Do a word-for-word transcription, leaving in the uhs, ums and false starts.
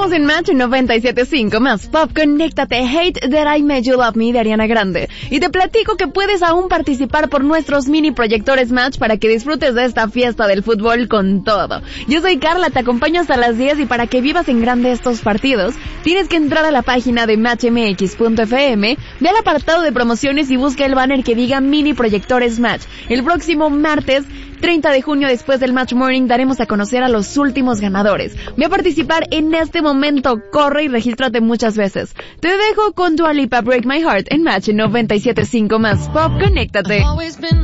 Estamos en Match noventa y siete punto cinco más Pop. Conéctate. Hate That I Made You Love Me de Ariana Grande. Y te platico que puedes aún participar por nuestros mini proyectores Match para que disfrutes de esta fiesta del fútbol con todo. Yo soy Carla, te acompaño hasta las diez y para que vivas en grande estos partidos, tienes que entrar a la página de match m x punto f m, ve al apartado de promociones y busca el banner que diga mini proyectores Match. El próximo martes treinta de junio, después del Match Morning, daremos a conocer a los últimos ganadores. Ve a participar en este momento, corre y regístrate muchas veces. Te dejo con Dua Lipa, Break My Heart en Match noventa y siete punto cinco más Pop. Conéctate.